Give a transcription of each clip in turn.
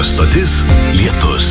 stotis Lietus.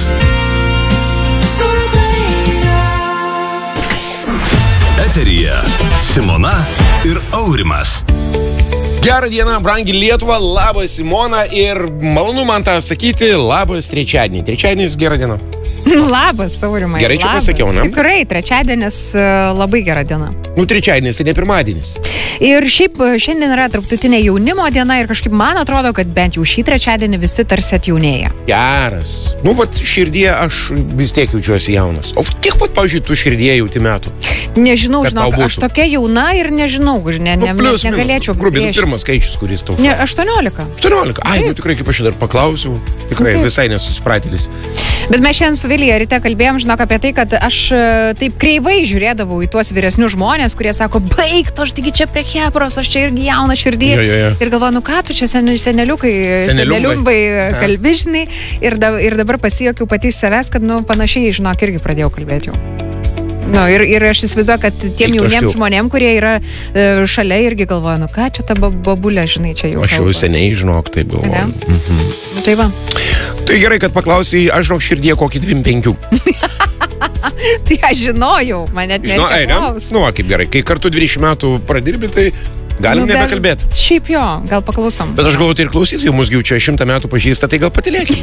Eteryje Simona ir Aurimas. Gerą dieną, brangi Lietuva, labas Simona ir malonu man tą sakyti, labas trečiadienį. Trečiadienis gera diena. Labas, Aurimai. Gerai čia pasakiau, ne? Tikrai, trečiadienis labai gera diena. Trečiadienis, tai ne pirmadienis. Ir šiaip šiandien yra tarptautinė jaunimo diena ir kažkaip man atrodo, kad bent jau šį trečiadienį visi tarsi atjaunėja. Geras. Vat širdie aš vis tiek jaučiuosi jaunas. O kiek pat, pavyzdžiui, tu širdie jauti metų? Nežinau, žinok, aš tokia jauna ir nežinau, negalėčiau. Grubiai, pirmas skaičius, kuris tau. Ne, 18. 18. Ai, tikrai, kaip aš dar paklausiau. Tikrai visai nesusipratėlis. Bet mes šiandien su Vilija ryte kalbėjom, žinok, apie tai, kad aš taip kreivai žiūrėdavau į tuos vyresnius žmonės, kurie sako, baig, aš taigi čia prie Hebros, aš čia irgi jauna širdį. Ir galvoju, ką tu čia seneliumbai kalbi, žinai. Ir dabar pasijokiau pati iš savęs, kad, panašiai, žinok, irgi pradėjau kalbėti jau. Ir aš įsivaizduoju, kad tiem jauniems žmonėm, kurie yra šalia, irgi galvoju, ką čia ta babulė, žinai, čia jau. Aš jau seniai, žinok, taip galvoju. Tai va. Tai gerai, kad paklausai, aš žinok širdie kokį 25. Tai aš žinojau, man net neklaus. Kaip gerai, kai kartu 20 metų pradirbi, tai galim nebekalbėti. Šiaip jo, gal paklausom. Bet aš galvoju, tai ir klausytojų mūsų jau čia 100 metų pažįsta, tai gal patylėkim.